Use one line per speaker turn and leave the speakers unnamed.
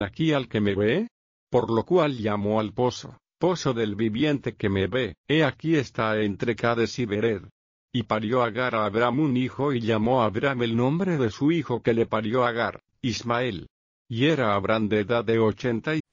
aquí al que me ve? Por lo cual llamó al pozo, pozo del viviente que me ve. He aquí está entre Cades y Bered. Y parió Agar a Abram un hijo y llamó a Abram el nombre de su hijo que le parió Agar, Ismael. Y era Abram de edad de 80